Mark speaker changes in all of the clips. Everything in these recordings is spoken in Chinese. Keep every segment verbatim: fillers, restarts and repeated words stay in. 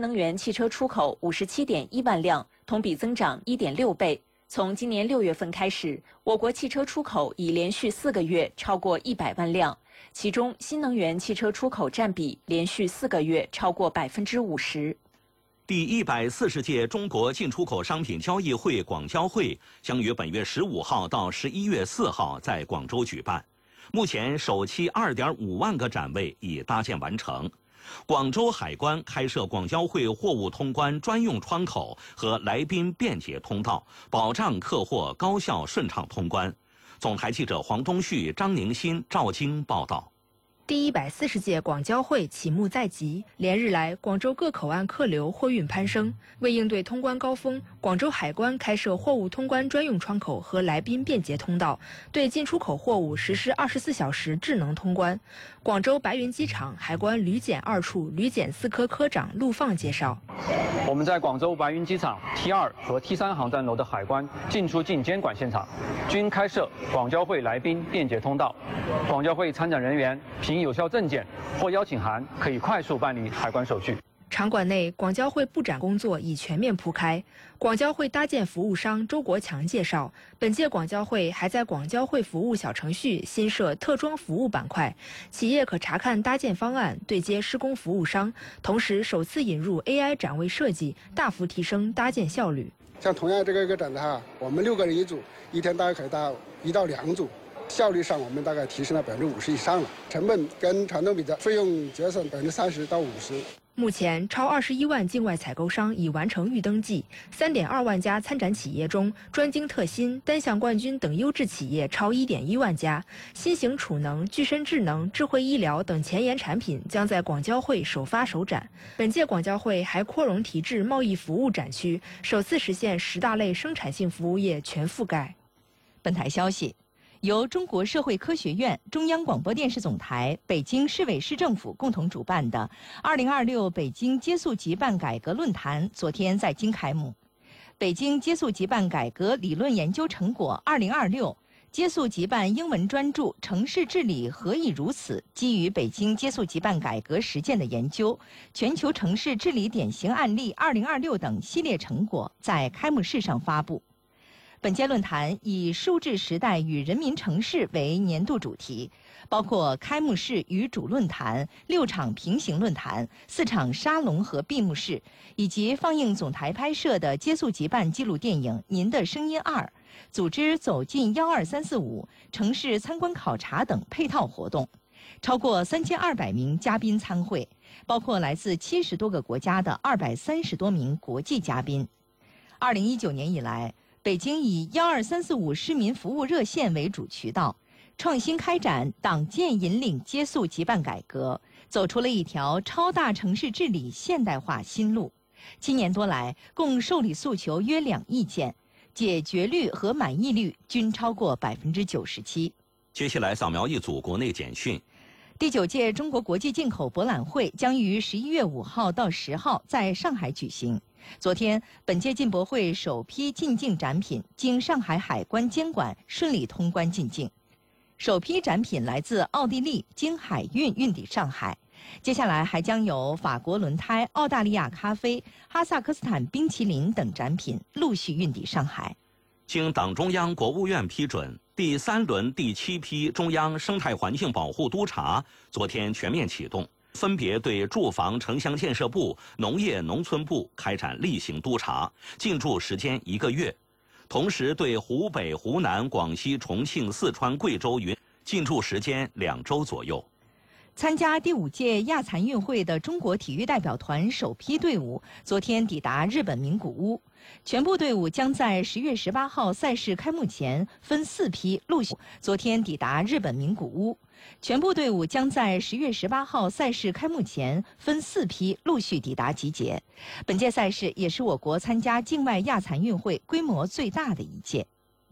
Speaker 1: 能源汽车出口五十七点一万辆，同比增长一点六倍。从今年六月份开始，我国汽车出口已连续四个月超过一百万辆，其中新能源汽车出口占比连续四个月超过百分之五十。
Speaker 2: 第一百四十届中国进出口商品交易会广交会将于本月十五号到十一月四号在广州举办。目前，首期二点五万个展位已搭建完成。广州海关开设广交会货物通关专用窗口和来宾便捷通道，保障客货高效顺畅通关。总台记者黄东旭、张宁新、赵京报道。
Speaker 3: 第一百四十届广交会启幕在即，连日来，广州各口岸客流货运攀升。为应对通关高峰，广州海关开设货物通关专用窗口和来宾便捷通道，对进出口货物实施二十四小时智能通关。广州白云机场海关旅检二处旅检四科科长陆放介绍，
Speaker 4: 我们在广州白云机场 T 二和 T 三航站楼的海关进出境监管现场，均开设广交会来宾便捷通道。广交会参展人员凭有效证件或邀请函，可以快速办理海关手续。
Speaker 3: 场馆内，广交会布展工作已全面铺开。广交会搭建服务商周国强介绍，本届广交会还在广交会服务小程序新设特装服务板块，企业可查看搭建方案，对接施工服务商。同时，首次引入 A I 展位设计，大幅提升搭建效率。
Speaker 5: 像同样这个一个展的话，我们六个人一组，一天大概可以搭一到两组。效率上，我们大概提升了百分之五十以上了，成本跟传统比的费用节省百分之三十到五十。
Speaker 3: 目前，超二十一万境外采购商已完成预登记，三点二万家参展企业中，专精特新、单项冠军等优质企业超一点一万家。新型储能、具身智能、智慧医疗等前沿产品将在广交会首发首展。本届广交会还扩容提质贸易服务展区，首次实现十大类生产性服务业全覆盖。
Speaker 6: 本台消息。由中国社会科学院、中央广播电视总台、北京市委市政府共同主办的二零二六北京接速即办改革论坛昨天在京开幕。北京接速即办改革理论研究成果二零二六接速即办英文专著《城市治理何以如此》基于北京接速即办改革实践的研究、全球城市治理典型案例二零二六等系列成果在开幕式上发布。本届论坛以数字时代与人民城市为年度主题，包括开幕式与主论坛、六场平行论坛、四场沙龙和闭幕式，以及放映总台拍摄的接速即办纪录电影《您的声音二》，组织走进幺二三四五城市参观考察等配套活动。超过三千二百名嘉宾参会，包括来自七十多个国家的二百三十多名国际嘉宾。二零一九年以来，北京以幺二三四五市民服务热线为主渠道，创新开展党建引领接速即办改革，走出了一条超大城市治理现代化新路。七年多来，共受理诉求约两亿件，解决率和满意率均超过百分之九十七。
Speaker 2: 接下来扫描一组国内简讯。
Speaker 6: 第九届中国国际进口博览会将于十一月五号到十号在上海举行。昨天，本届进博会首批进境展品经上海海关监管顺利通关进境，首批展品来自奥地利，经海运运抵上海。接下来还将有法国轮胎、澳大利亚咖啡、哈萨克斯坦冰淇淋等展品陆续运抵上海。
Speaker 2: 经党中央、国务院批准，第三轮第七批中央生态环境保护督查昨天全面启动。分别对住房城乡建设部、农业农村部开展例行督查，进驻时间一个月；同时对湖北、湖南、广西、重庆、四川、贵州、云进驻时间两周左右。
Speaker 6: 参加第五届亚残运会的中国体育代表团首批队伍昨天抵达日本名古屋，全部队伍将在十月十八号赛事开幕前分四批陆续。昨天抵达日本名古屋，全部队伍将在十月十八号赛事开幕前分四批陆续抵达集结。本届赛事也是我国参加境外亚残运会规模最大的一届。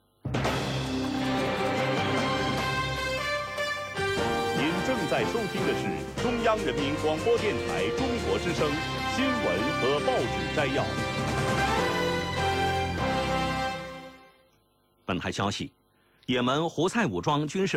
Speaker 7: 您正在收听的是中央人民广播电台中国之声新闻和报纸摘要。
Speaker 2: 本台消息，也门胡塞武装军事